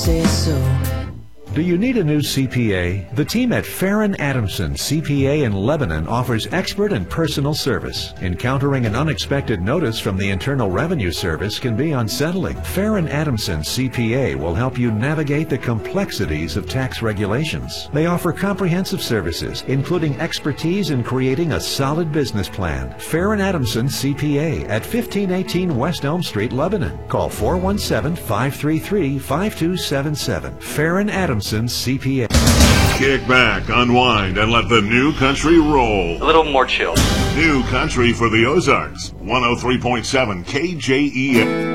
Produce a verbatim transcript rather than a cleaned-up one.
Say so. Do you need a new C P A? The team at Farron Adamson C P A in Lebanon offers expert and personal service. Encountering an unexpected notice from the Internal Revenue Service can be unsettling. Farron Adamson C P A will help you navigate the complexities of tax regulations. They offer comprehensive services, including expertise in creating a solid business plan. Farron Adamson C P A at fifteen eighteen West Elm Street, Lebanon. Call four one seven, five three three, five two seven seven. Farron Adamson C P A. Kick back, unwind, and let the new country roll. A little more chill. New country for the Ozarks. one oh three point seven K J E M.